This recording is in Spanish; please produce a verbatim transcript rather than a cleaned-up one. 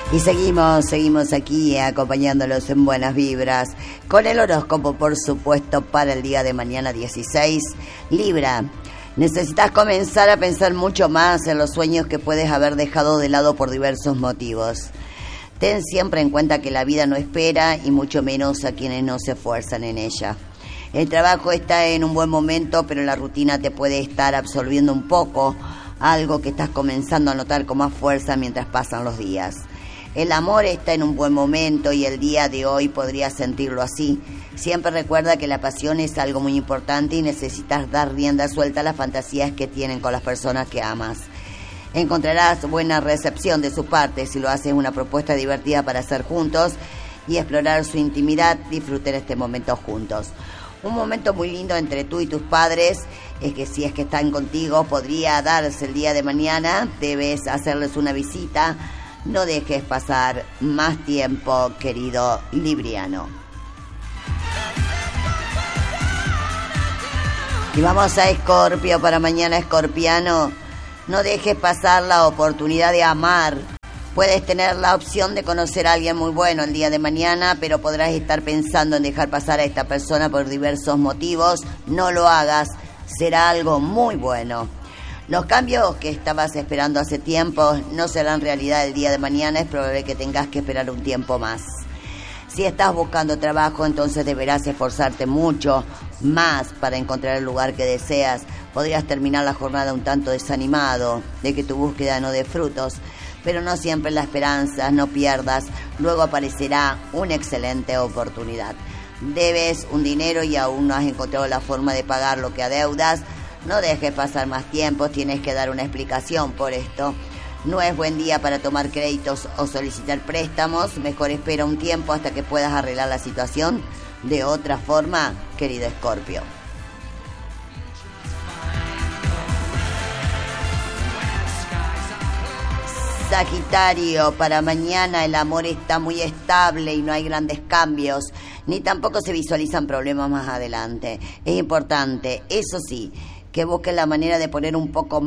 Y seguimos, seguimos aquí acompañándolos en Buenas Vibras, con el horóscopo, por supuesto, para el día de mañana dieciséis. Libra, necesitas comenzar a pensar mucho más en los sueños que puedes haber dejado de lado por diversos motivos. Ten siempre en cuenta que la vida no espera y mucho menos a quienes no se esfuerzan en ella. El trabajo está en un buen momento, pero la rutina te puede estar absorbiendo un poco, algo que estás comenzando a notar con más fuerza mientras pasan los días. El amor está en un buen momento y el día de hoy podrías sentirlo así. Siempre recuerda que la pasión es algo muy importante y necesitas dar rienda suelta a las fantasías que tienen con las personas que amas. Encontrarás buena recepción de su parte si lo haces una propuesta divertida para hacer juntos y explorar su intimidad. Disfruten este momento juntos. Un momento muy lindo entre tú y tus padres es que si es que están contigo podría darse el día de mañana. Debes hacerles una visita. No dejes pasar más tiempo, querido libriano. Y vamos a Escorpio para mañana, escorpiano. No dejes pasar la oportunidad de amar. Puedes tener la opción de conocer a alguien muy bueno el día de mañana, pero podrás estar pensando en dejar pasar a esta persona por diversos motivos. No lo hagas, será algo muy bueno. Los cambios que estabas esperando hace tiempo no serán realidad el día de mañana. Es probable que tengas que esperar un tiempo más. Si estás buscando trabajo, entonces deberás esforzarte mucho más para encontrar el lugar que deseas. Podrías terminar la jornada un tanto desanimado de que tu búsqueda no dé frutos, pero no siempre la esperanza, no pierdas. Luego aparecerá una excelente oportunidad. Debes un dinero y aún no has encontrado la forma de pagar lo que adeudas. No dejes pasar más tiempo, tienes que dar una explicación por esto. No es buen día para tomar créditos o solicitar préstamos. Mejor espera un tiempo hasta que puedas arreglar la situación de otra forma, querido Escorpio. Sagitario, para mañana el amor está muy estable y no hay grandes cambios, ni tampoco se visualizan problemas más adelante. Es importante, eso sí, que busques la manera de poner un poco